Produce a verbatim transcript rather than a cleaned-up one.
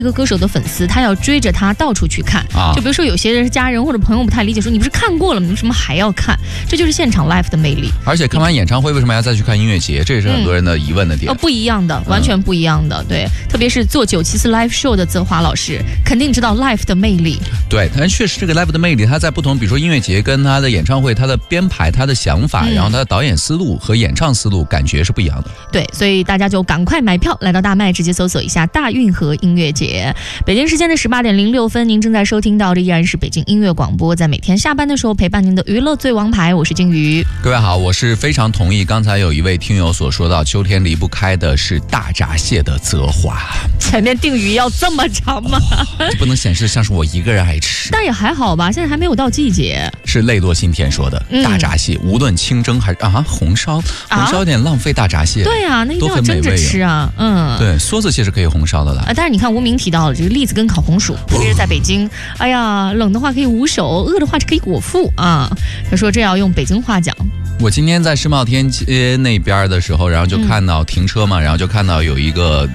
一个歌手的粉丝，他要追着他到处去看、啊、就比如说有些人是家人或者朋友不太理解，说你不是看过了吗？你为什么还要看？这就是现场 live 的魅力。 而且看完演唱会为什么要再去看音乐节？这也是很多人的疑问的点。 嗯、哦，不一样的，完全不一样的、嗯、对，特别是做九七四 live show 的泽华老师肯定知道 live 的魅力。 对，但确实这个 live 的魅力，他在不同比如说音乐节跟他的演唱会，他的编排他的想法、嗯、然后他的导演思路和演唱思路感觉是不一样的。 对，所以大家就赶快买票来到大麦，直接搜索一下大运河音乐节。北京时间的十八点零六分，您正在收听到的依然是北京音乐广播，在每天下班的时候陪伴您的娱乐最王牌，我是金鱼。 各位好，我是非常同意刚才有一位听友所说到，秋天离不开的是大闸蟹的泽华。 前面定语要这么长吗？ 哦、这不能显示像是我一个人爱吃， 但也还好吧，现在还没有到季节。是泪落心田说的、嗯、大闸蟹无论清蒸还是啊红烧，红烧有点浪费大闸蟹。 对啊，那一定要蒸着吃啊。嗯， 对，梭子蟹是可以红烧的了、 啊、但是你看无名提到了这个栗子跟烤红薯，特别是在北京、哦、哎呀，冷的话可以捂手，饿的话可以果腹啊。他说这要用北京话讲。 我今天在世贸天街那边的时候，然后就看到停车嘛、嗯、然后就看到有一个